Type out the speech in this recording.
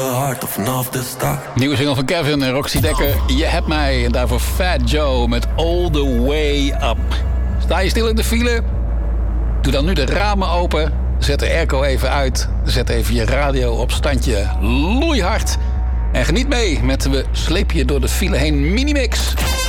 Nieuwe single van Kevin en Roxy Dekker. Je hebt mij. En daarvoor Fat Joe met All The Way Up. Sta je stil in de file? Doe dan nu de ramen open. Zet de airco even uit. Zet even je radio op standje loeihard. En geniet mee met We slepen je door de file heen minimix.